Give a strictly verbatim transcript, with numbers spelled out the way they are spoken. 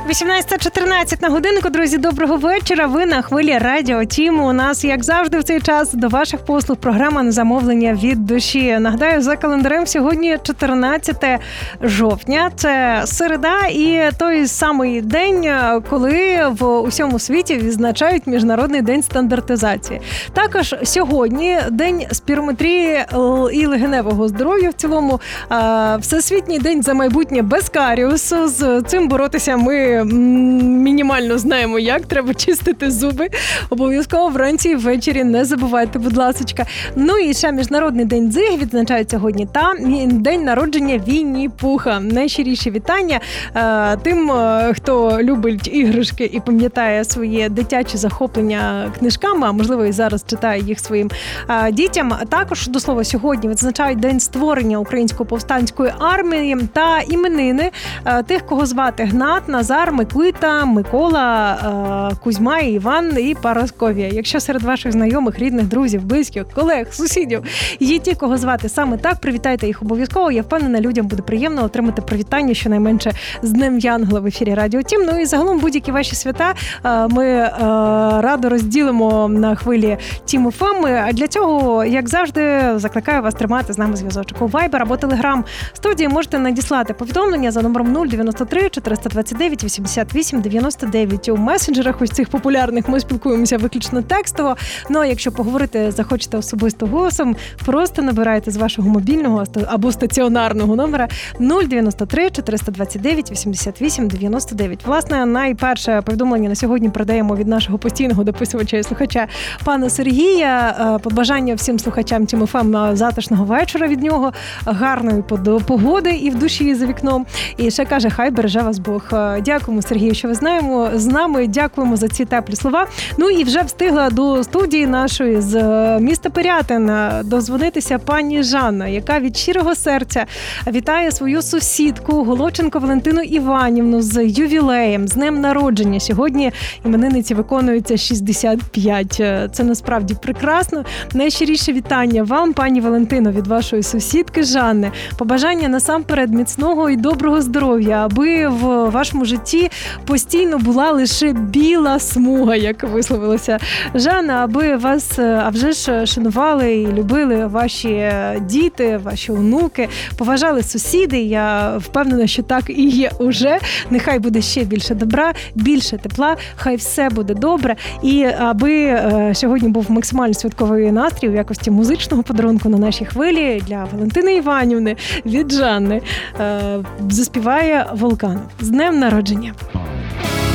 вісімнадцята чотирнадцять на годиннику, друзі, доброго вечора. Ви на хвилі Радіо Тім. У нас, як завжди, в цей час до ваших послуг програма на замовлення від душі. Нагадаю, за календарем сьогодні чотирнадцяте жовтня. Це середа і той самий день, коли в усьому світі відзначають Міжнародний день стандартизації. Також сьогодні день спірометрії і легеневого здоров'я в цілому. Всесвітній день за майбутнє без каріусу. З цим боротися ми мінімально знаємо, як треба чистити зуби. Обов'язково вранці і ввечері не забувайте, будь ласочка. Ну і ще Міжнародний день дзиг відзначають сьогодні та день народження Вінні-Пуха. Найщиріші вітання е, тим, е, хто любить іграшки і пам'ятає своє дитяче захоплення книжками, а можливо і зараз читає їх своїм е, дітям. Також, до слова, сьогодні відзначають день створення Української повстанської армії та іменини е, тих, кого звати Гнат, Назар, Микита, Микола, е, Кузьма, Іван і Парасковія. Якщо серед ваших знайомих, рідних, друзів, близьких, колег, сусідів є ті, кого звати саме так, привітайте їх обов'язково. Я впевнена, людям буде приємно отримати привітання щонайменше з Днем Янгела в ефірі Радіо Тім. Ну і загалом будь-які ваші свята е, ми е, радо розділимо на хвилі Тім еф ем. А для цього, як завжди, закликаю вас тримати з нами зв'язочок. У Viber або Telegram студії можете надіслати повідомлення за номером нуль дев'яносто три чотириста двадцять дев'ять вісімдесят вісім дев'яносто дев'ять. У месенджерах ось цих популярних ми спілкуємося виключно текстово. Ну а якщо поговорити захочете особисто голосом, просто набирайте з вашого мобільного або стаціонарного номера нуль дев'яносто три чотириста двадцять дев'ять вісімдесят вісім дев'яносто дев'ять. Власне, найперше повідомлення на сьогодні передаємо від нашого постійного дописувача і слухача пана Сергія. Побажання всім слухачам Тім еф ем затишного вечора від нього, гарної погоди і в душі, і за вікном. І ще каже, хай береже вас Бог. Дякуємо, Сергію, що ви знаємо з нами. Дякуємо за ці теплі слова. Ну і вже встигла до студії нашої з міста Пирятин дозвонитися пані Жанна, яка від щирого серця вітає свою сусідку Голоченко Валентину Іванівну з ювілеєм, з днем народження. Сьогодні іменинниці виконується шістдесят п'ять. Це насправді прекрасно. Найщиріше вітання вам, пані Валентино, від вашої сусідки Жанни. Побажання насамперед міцного і доброго здоров'я, аби в вашому житті постійно була лише біла смуга, як висловилася Жанна, аби вас, а вже ж, шанували і любили ваші діти, ваші онуки, поважали сусіди. Я впевнена, що так і є уже. Нехай буде ще більше добра, більше тепла, хай все буде добре. І аби е, сьогодні був максимально святковий настрій у якості музичного подарунку на нашій хвилі для Валентини Іванівни від Жанни. Е, заспіває Волканов. З днем народження!